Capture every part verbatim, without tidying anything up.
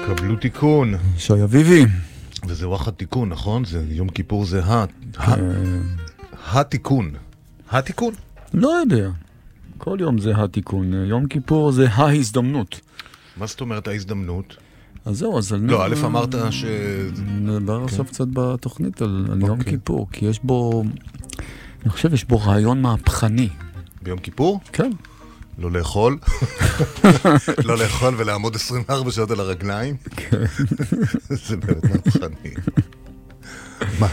קבלו תיקון. שי אביבי. וזה וואחד תיקון, נכון? זה יום כיפור זה ה... התיקון. התיקון? לא יודע. כל יום זה התיקון. יום כיפור זה ההזדמנות. מה זאת אומרת ההזדמנות? אז זהו, אז... לא, א' אמרת ש... נדבר עכשיו קצת בתוכנית על יום כיפור, כי יש בו... אני חושב, יש בו רעיון מהפכני. ביום כיפור? כן. לא לאכול. לא לאכול ולעמוד עשרים וארבע שעות על הרגליים. כן. זה באמת מהפכני. מה?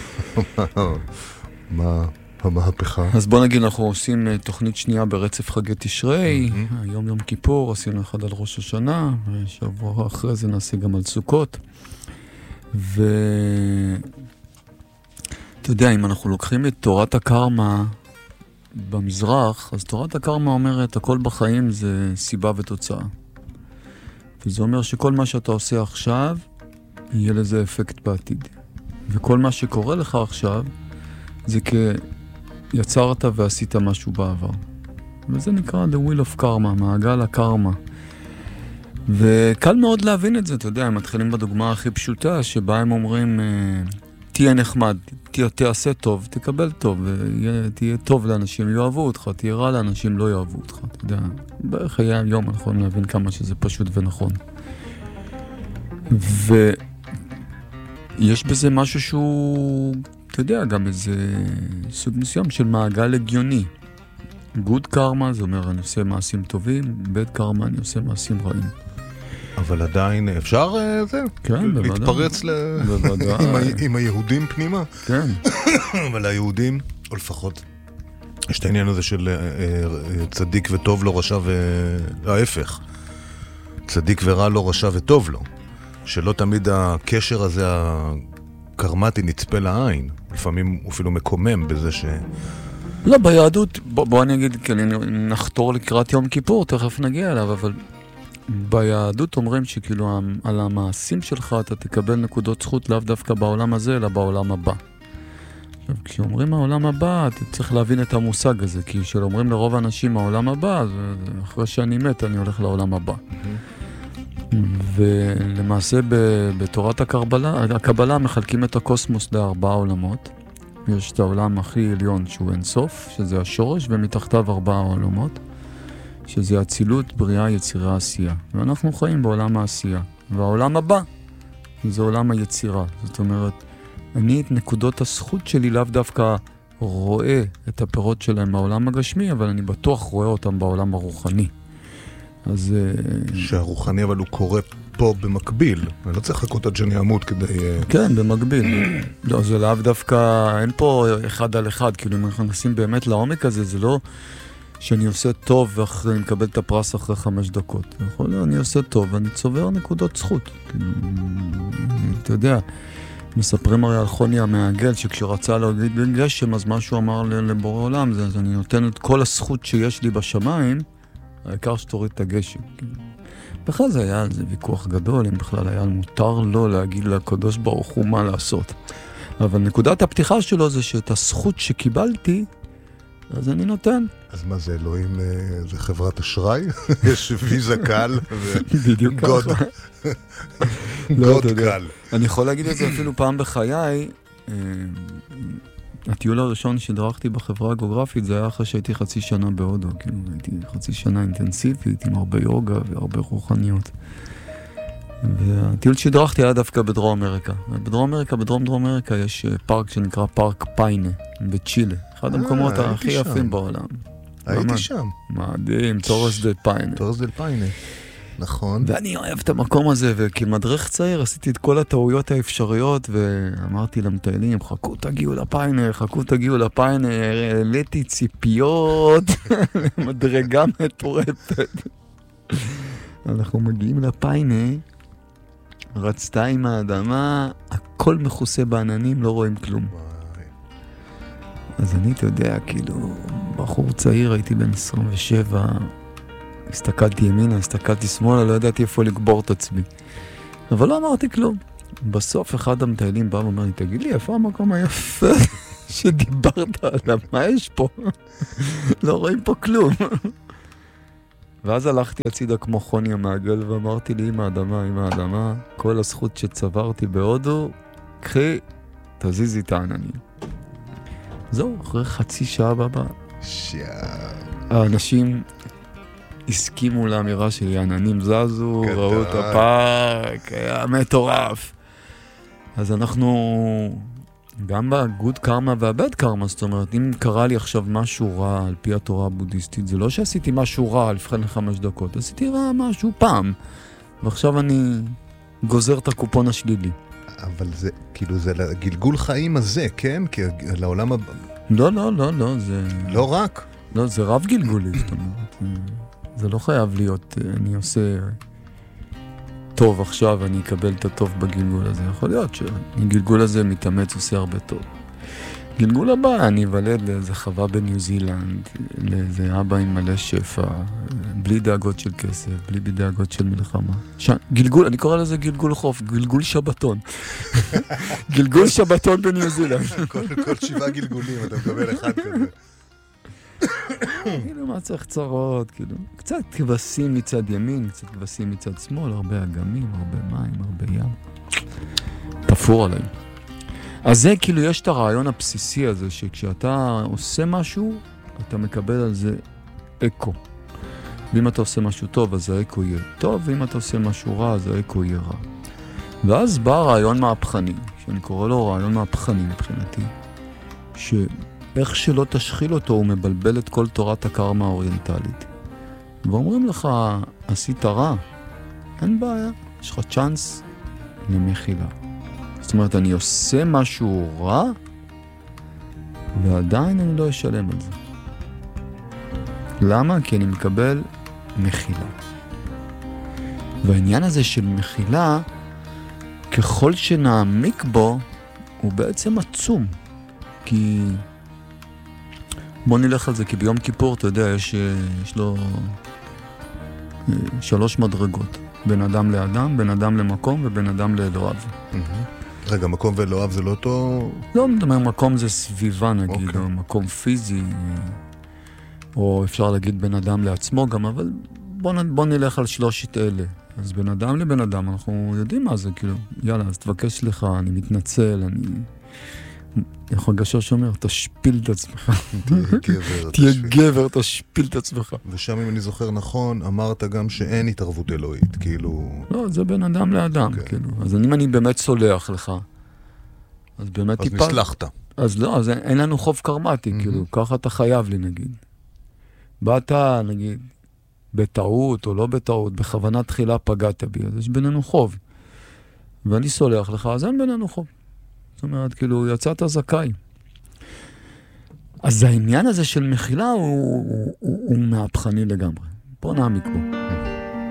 מה המהפכה? אז בוא נגיד, אנחנו עושים תוכנית שנייה ברצף חגי תשרי. היום יום כיפור, עשינו אחד על ראש השנה, ושבוע אחרי זה נעשה גם על סוכות. ו... אתה יודע, אם אנחנו לוקחים את תורת הקרמה במזרח, אז תורת הקרמה אומרת, הכל בחיים זה סיבה ותוצאה. וזה אומר שכל מה שאתה עושה עכשיו, יהיה לזה אפקט בעתיד. וכל מה שקורה לך עכשיו, זה כיצרת ועשית משהו בעבר. וזה נקרא The Wheel of Karma, מעגל הקרמה. וקל מאוד להבין את זה, אתה יודע, הם מתחילים בדוגמה הכי פשוטה, שבה הם אומרים, תהיה נחמד, תהיה, תעשה טוב, תקבל טוב, תהיה טוב לאנשים, יאהבו אותך, תהיה רע לאנשים, לא יאהבו אותך. אתה יודע, בחיי היום אנחנו יכולים להבין כמה שזה פשוט ונכון. ויש בזה משהו שהוא, אתה יודע, גם איזה סוג מסוים של מעגל הגיוני. Good karma, זה אומר, אני עושה מעשים טובים, bad karma, אני עושה מעשים רעים. אבל עדיין אפשר זה? כן, בוודאי. להתפרץ ל... עם היהודים פנימה? כן. אבל היהודים, או לפחות, יש את העניין הזה של צדיק וטוב לא רשע וההפך. צדיק ורע לא רשע וטוב לו. שלא תמיד הקשר הזה הקרמטי נצפה לעין. לפעמים הוא אפילו מקומם בזה ש... לא, ביהדות, בוא, בוא אני אגיד, כי נחתור לקראת יום כיפור, תכף נגיע אליו, אבל ביהדות אומרים שכאילו על המעשים שלך אתה תקבל נקודות זכות לאו דווקא בעולם הזה, אלא בעולם הבא. עכשיו, כשאומרים העולם הבא, אתה צריך להבין את המושג הזה, כי כשאומרים לרוב האנשים העולם הבא, אחרי שאני מת אני הולך לעולם הבא. ולמעשה בתורת הקבלה, הקבלה מחלקים את הקוסמוס לארבעה עולמות. יש את העולם הכי עליון שהוא אינסוף, שזה השורש, ומתחתיו ארבעה עולמות, שזה הצילות, בריאה, יצירה, עשייה. ואנחנו חיים בעולם העשייה. והעולם הבא זה עולם היצירה. זאת אומרת, אני את נקודות הזכות שלי לאו דווקא רואה את הפירות שלהם בעולם הגשמי, אבל אני בטוח רואה אותם בעולם הרוחני. אז... שהרוחני אבל הוא קורה פה במקביל. אני לא צריך לחכות עד שאני אמות כדי... כן, במקביל. לא, זה לאו דווקא... אין פה אחד על אחד. כאילו, אם אנחנו נשים באמת לעומק הזה, זה לא שאני עושה טוב ואחרי אני מקבל את הפרס אחרי חמש דקות. יכול להיות, אני עושה טוב ואני צובר נקודות זכות. כאילו, אתה יודע, מספרים הרי על חוני המעגל, שכשרצה להגיד גשם, אז משהו אמר לבורא עולם, זה, אז אני נותן את כל הזכות שיש לי בשמיים, העיקר שתוריד את הגשם. בכלל זה היה על זה ויכוח גדול, אם בכלל היה מותר לו להגיד לקדוש ברוך הוא מה לעשות. אבל נקודת הפתיחה שלו זה שאת הזכות שקיבלתי, אז אני נותן. אז מה זה, אלוהים, זה חברת אשראי? יש ויזה קל בדיוק וגוד גוד קל. אני יכול להגיד את זה אפילו פעם בחיי, הטיול הראשון שדרכתי בחברה הגיאוגרפית, זה היה אחרי שהייתי חצי שנה בהודו, כאילו הייתי חצי שנה אינטנסיבית, עם הרבה יוגה והרבה רוחניות. והטיול שדרכתי היה דווקא בדרום אמריקה. בדרום אמריקה, בדרום דרום אמריקה יש פארק שנקרא פארק פיינה, בצ'ילה. אחד המקומות הכי יפים בעולם. הייתי שם. מדהים, טורס דל פיינה. טורס דל פיינה. נכון. ואני אוהב את המקום הזה, וכמדריך צעיר עשיתי את כל הטעויות האפשריות, ואמרתי למטיילים, חכו תגיעו לפיינה, חכו תגיעו לפיינה, העליתי ציפיות, מדרגה מטורפת. אנחנו מגיעים לפיינה, רצתה עם האדמה, הכל מכוסה בעננים, לא רואים כלום. אז אני, אתה יודע, כאילו, בחור צעיר, הייתי בן עשרים ושבע, הסתכלתי ימינה, הסתכלתי שמאלה, לא ידעתי איפה לגבור את עצמי. אבל לא אמרתי כלום. בסוף אחד המטיילים בא ואומר לי, תגיד לי, איפה המקום היפה שדיברת עליו? מה יש פה? לא רואים פה כלום. ואז הלכתי הצידה כמו חוני המעגל, ואמרתי לי, אמא האדמה, אמא האדמה, כל הזכות שצברתי בהודו, קחי, תזיזי את העננים. זהו, אחרי חצי שעה בבא. שיאב. האנשים הסכימו לאמירה שלי, העננים זזו, גדול. ראו את הפארק, היה מטורף. אז אנחנו, גם בגוד קרמה והבד קרמה, זאת אומרת, אם קרה לי עכשיו משהו רע על פי התורה הבודהיסטית, זה לא שעשיתי משהו רע לפני חמש דקות, עשיתי רע משהו פעם, ועכשיו אני גוזר את הקופון השלילי. אבל זה, כאילו, זה לגלגול חיים הזה, כן? כי לעולם הבא... לא, לא, לא, לא, זה... לא רק. לא, זה רב גלגולי, זאת אומרת. זה לא חייב להיות, אני עושה טוב עכשיו, אני אקבל את הטוב בגלגול הזה. יכול להיות שהגלגול הזה מתאמץ, עושה הרבה טוב. גלגול הבא, אני אוולד לאיזה חווה בניו זילנד, לאיזה אבא עם מלא שפע, בלי דאגות של כסף, בלי דאגות של מלחמה. ש... גלגול, אני קורא לזה גלגול חוף, גלגול שבתון. גלגול שבתון בניו זילנד. כל, כל שבעה גלגולים, אתה מקבל אחד כזה. כאילו מה צריך צרות, כאילו, קצת כבשים מצד ימין, קצת כבשים מצד שמאל, הרבה אגמים, הרבה מים, הרבה ים. תפור עליי. אז זה כאילו, יש את הרעיון הבסיסי הזה, שכשאתה עושה משהו, אתה מקבל על זה אקו. ואם אתה עושה משהו טוב, אז האקו יהיה טוב, ואם אתה עושה משהו רע, אז האקו יהיה רע. ואז בא רעיון מהפכני, שאני קורא לו רעיון מהפכני מבחינתי, שאיך שלא תשחיל אותו, הוא מבלבל את כל תורת הקרמה האוריינטלית. ואומרים לך, עשית רע, אין בעיה, יש לך צ'אנס למחילה. זאת אומרת, אני עושה משהו רע, ועדיין אני לא אשלם על זה. למה? כי אני מקבל מחילה. והעניין הזה של מחילה, ככל שנעמיק בו, הוא בעצם עצום. כי... בוא נלך על זה, כי ביום כיפור, אתה יודע, יש, יש לו שלוש מדרגות. בין אדם לאדם, בין אדם למקום ובין אדם לאלוהיו. רגע, מקום ואלוהיו זה לא אותו... לא, מדבר, מקום זה סביבה נגיד, אוקיי. או מקום פיזי, או אפשר להגיד בין אדם לעצמו גם, אבל בוא, נ, בוא נלך על שלושת אלה. אז בין אדם לבין אדם, אנחנו יודעים מה זה, כאילו, יאללה, אז תבקש סליחה, אני מתנצל, אני... איך הרגשה שאומר, תשפיל את עצמך. תהיה גבר. תהיה גבר, תשפיל את עצמך. ושם, אם אני זוכר נכון, אמרת גם שאין התערבות אלוהית, כאילו... לא, זה בין אדם לאדם, כאילו. אז אם אני באמת סולח לך, אז באמת אז טיפה... נסלחת. אז לא, אז אין לנו חוב קרמטי, כאילו, ככה אתה חייב לי, נגיד. באת, נגיד, בטעות או לא בטעות, בכוונה תחילה פגעת בי, אז יש בינינו חוב. ואני סולח לך, אז אין בינינו חוב. זאת אומרת, כאילו, יצאת זכאי. אז העניין הזה של מחילה הוא, הוא, הוא, הוא מהפכני לגמרי. בוא נעמיק בו.